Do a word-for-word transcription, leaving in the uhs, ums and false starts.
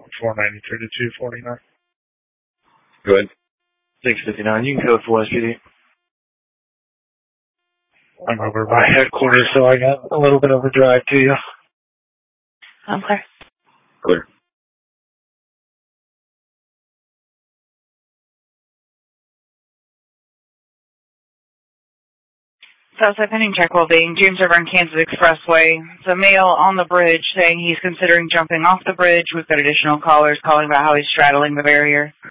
four ninety-three to two forty-nine. Go ahead. six fifty-nine, you can code for S P D. I'm over by headquarters, so I got a little bit of a drive to you. I'm clear. Clear. Southside pending check well-being, James River and Kansas Expressway. It's a male on the bridge saying he's considering jumping off the bridge. We've got additional callers calling about how he's straddling the barrier.